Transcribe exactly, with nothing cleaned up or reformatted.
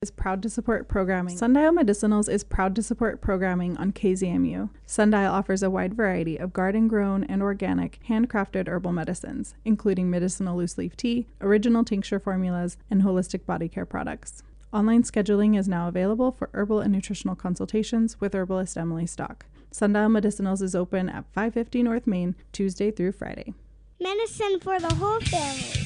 is proud to support programming. Sundial Medicinals is proud to support programming on K Z M U. Sundial offers a wide variety of garden-grown and organic, handcrafted herbal medicines, including medicinal loose leaf tea, original tincture formulas, and holistic body care products. Online scheduling is now available for herbal and nutritional consultations with herbalist Emily Stock. Sundial Medicinals is open at five fifty North Main, Tuesday through Friday. Medicine for the whole family.